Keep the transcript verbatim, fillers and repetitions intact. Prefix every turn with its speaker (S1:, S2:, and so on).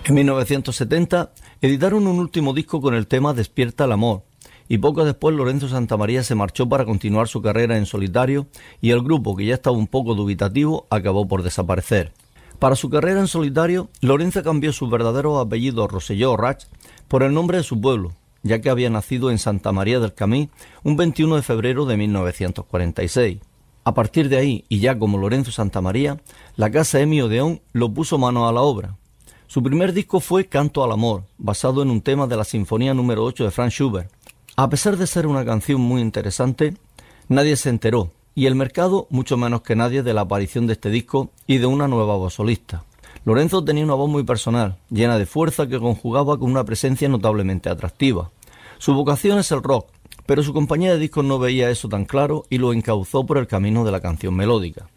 S1: En mil novecientos setenta editaron un último disco con el tema Despierta el amor, y poco después Lorenzo Santamaría se marchó para continuar su carrera en solitario y el grupo, que ya estaba un poco dubitativo, acabó por desaparecer. Para su carrera en solitario, Lorenzo cambió su verdadero apellido Rosselló Rach por el nombre de su pueblo, ya que había nacido en Santa María del Camí un veintiuno de febrero de mil novecientos cuarenta y seis. A partir de ahí, y ya como Lorenzo Santamaría, la casa Emi Odeón lo puso mano a la obra. Su primer disco fue Canto al Amor, basado en un tema de la Sinfonía número ocho de Franz Schubert. A pesar de ser una canción muy interesante, nadie se enteró, y el mercado mucho menos que nadie, de la aparición de este disco y de una nueva voz solista. Lorenzo tenía una voz muy personal, llena de fuerza, que conjugaba con una presencia notablemente atractiva. Su vocación es el rock, pero su compañía de discos no veía eso tan claro y lo encauzó por el camino de la canción melódica.